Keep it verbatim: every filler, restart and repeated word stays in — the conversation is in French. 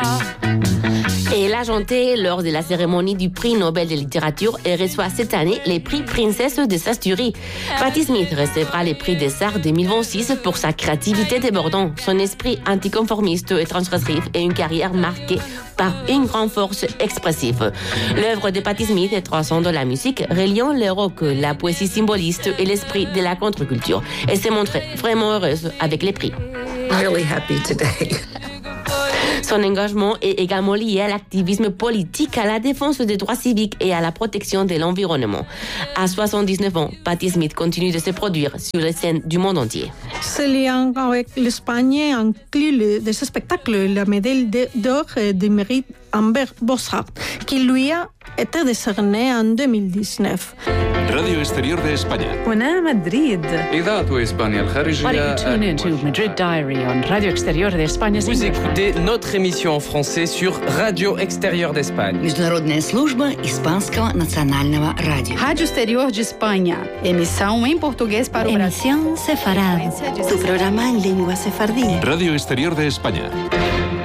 Elle a chanté lors de la cérémonie du prix Nobel de littérature et reçoit cette année les prix Princesse de Saint-Jury. Patti Smith recevra les prix des Arts deux mille vingt-six pour sa créativité débordante, son esprit anticonformiste et transgressif et une carrière marquée par une grande force expressive. L'œuvre de Patti Smith est transcende la musique, reliant le rock, la poésie symboliste et l'esprit de la contre-culture. Elle s'est montrée vraiment heureuse avec les prix. Really happy today. Son engagement est également lié à l'activisme politique, à la défense des droits civiques et à la protection de l'environnement. À soixante-dix-neuf ans, Patti Smith continue de se produire sur les scènes du monde entier. Ce lien avec l'Espagne inclut le, des spectacles, la médaille d'or du mérite Amber Bossart, qui lui a été décernée en deux mille dix-neuf. Radio Exterior de España. هنا مدريد. إذاعة إسبانيا الخارجية. Why don't you tune in to Madrid Diary on Radio Exterior de España. Vous écoutez notre émission en français sur Radio Exterior d'Espagne. Международная служба Испанского национального радио. Rádio Exterior de Espanha. Emissão em português para o Brasil. Emisión sefarad. Tu programa en lengua sefardí. Radio Exterior de España.